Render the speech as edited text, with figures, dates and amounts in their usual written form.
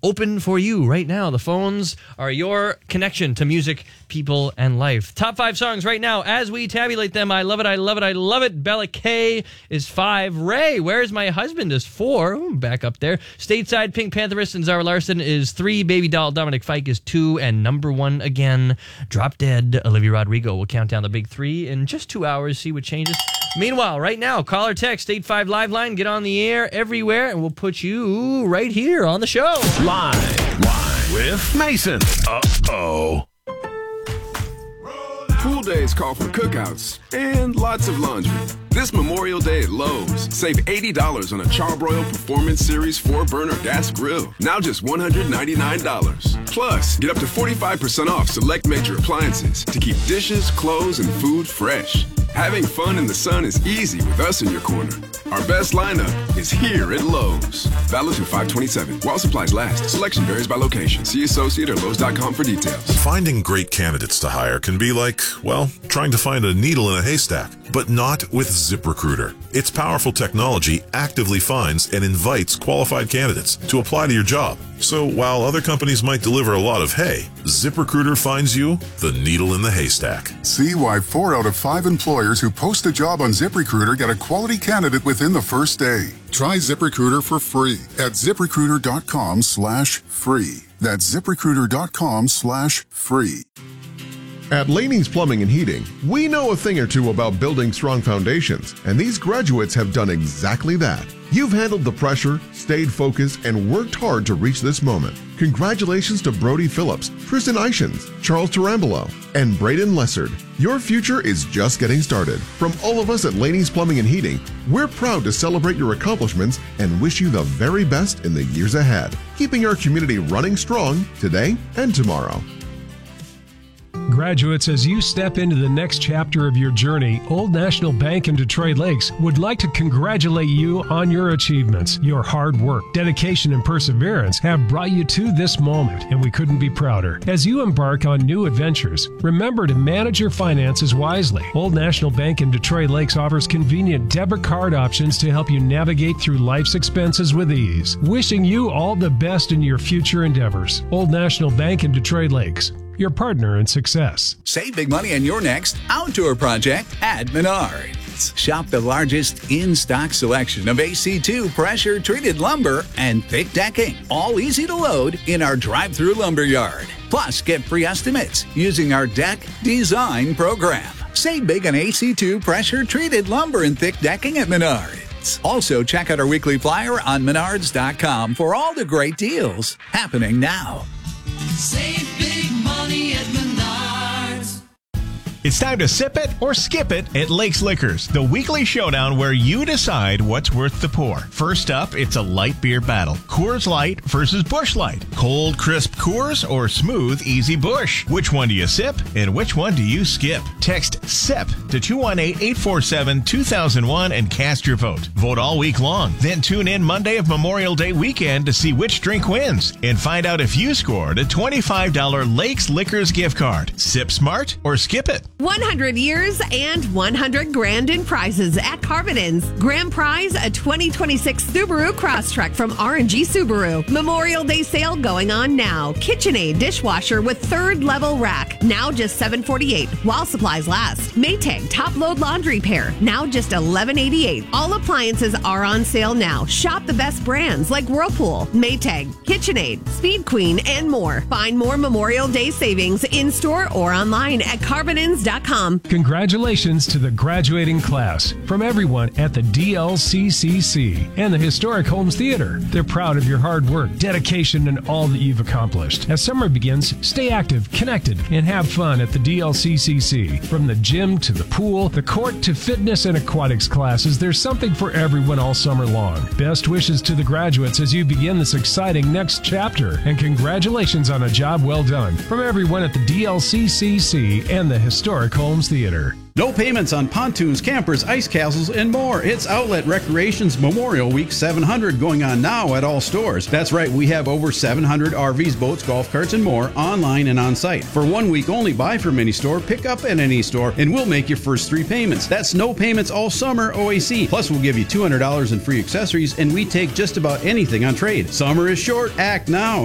open for you right now. The phones are your connection to music, people, and life. Top 5 songs right now as we tabulate them. I love it, I love it, I love it. Bella K is 5. Ray, Where's My Husband is 4. Ooh, back up there. Stateside, Pink Pantherist and Zara Larson is 3. Baby Doll, Dominic Fike is 2. And number 1 again, Drop Dead, Olivia Rodrigo. We'll count down the big 3 in just 2 hours, see what changes. Meanwhile, right now, call or text 85 Live Line. Get on the air everywhere, and we'll put you right here on the show. Live with Mason. Uh-oh. Pool days call for cookouts and lots of laundry. This Memorial Day at Lowe's, save $80 on a Charbroil Performance Series 4-burner gas grill. Now just $199. Plus, get up to 45% off select major appliances to keep dishes, clothes, and food fresh. Having fun in the sun is easy with us in your corner. Our best lineup is here at Lowe's. Valid through 5/27. While supplies last. Selection varies by location. See associate or Lowe's.com for details. Finding great candidates to hire can be like, well, trying to find a needle in a haystack, but not with ZipRecruiter. Its powerful technology actively finds and invites qualified candidates to apply to your job. So while other companies might deliver a lot of hay, ZipRecruiter finds you the needle in the haystack. See why 4 out of 5 employers who post a job on ZipRecruiter get a quality candidate within the first day. Try ZipRecruiter for free at ZipRecruiter.com/free. That's ZipRecruiter.com/free. At Laney's Plumbing and Heating, we know a thing or two about building strong foundations, and these graduates have done exactly that. You've handled the pressure, stayed focused, and worked hard to reach this moment. Congratulations to Brody Phillips, Tristan Ishins, Charles Tarambolo, and Braden Lessard. Your future is just getting started. From all of us at Laney's Plumbing and Heating, we're proud to celebrate your accomplishments and wish you the very best in the years ahead, keeping our community running strong today and tomorrow. Graduates, as you step into the next chapter of your journey, Old National Bank in Detroit Lakes would like to congratulate you on your achievements. Your hard work, dedication, and perseverance have brought you to this moment, and we couldn't be prouder. As you embark on new adventures, remember to manage your finances wisely. Old National Bank in Detroit Lakes offers convenient debit card options to help you navigate through life's expenses with ease. Wishing you all the best in your future endeavors. Old National Bank in Detroit Lakes, your partner in success. Save big money on your next outdoor project at Menards. Shop the largest in-stock selection of AC2 pressure-treated lumber and thick decking, all easy to load in our drive-through lumber yard. Plus, get free estimates using our deck design program. Save big on AC2 pressure-treated lumber and thick decking at Menards. Also, check out our weekly flyer on Menards.com for all the great deals happening now. Save big money at Menards. It's time to sip it or skip it at Lakes Liquors, the weekly showdown where you decide what's worth the pour. First up, it's a light beer battle. Coors Light versus Busch Light. Cold, crisp Coors or smooth, easy Busch. Which one do you sip and which one do you skip? Text SIP to 218-847-2001 and cast your vote. Vote all week long. Then tune in Monday of Memorial Day weekend to see which drink wins and find out if you scored a $25 Lakes Liquors gift card. Sip smart or skip it. 100 years and 100 grand in prizes at Carvin's. Grand prize, a 2026 Subaru Crosstrek from R&G Subaru. Memorial Day sale going on now. KitchenAid dishwasher with 3rd level rack, now just $748 while supplies last. Maytag top load laundry pair, now just $1188. All appliances are on sale now. Shop the best brands like Whirlpool, Maytag, KitchenAid, Speed Queen, and more. Find more Memorial Day savings in store or online at Carvin's.com. Congratulations to the graduating class from everyone at the DLCCC and the Historic Holmes Theater. They're proud of your hard work, dedication, and all that you've accomplished. As summer begins, stay active, connected, and have fun at the DLCCC. From the gym to the pool, the court to fitness and aquatics classes, there's something for everyone all summer long. Best wishes to the graduates as you begin this exciting next chapter, and congratulations on a job well done from everyone at the DLCCC and the Historic Holmes Theater. No payments on pontoons, campers, ice castles, and more. It's Outlet Recreation's Memorial Week 700 going on now at all stores. That's right, we have over 700 RVs, boats, golf carts, and more online and on site. For 1 week only, buy from any store, pick up at any store, and we'll make your first 3 payments. That's no payments all summer, OAC. Plus, we'll give you $200 in free accessories, and we take just about anything on trade. Summer is short. Act now.